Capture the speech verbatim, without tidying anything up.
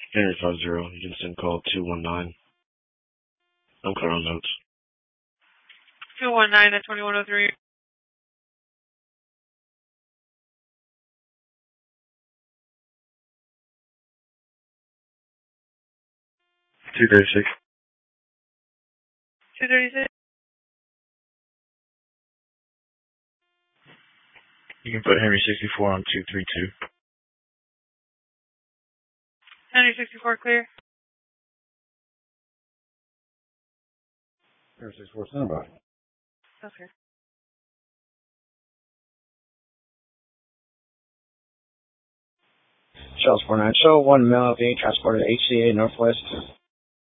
Henry five zero, you can send call two one nine. I'm clear on notes. two one nine at twenty-one oh three. two thirty-six. two thirty-six. You can put Henry sixty-four on two three two. Henry sixty-four clear. Henry sixty-four, stand by. Okay. Charles four nine, show one male being transported to H C A Northwest.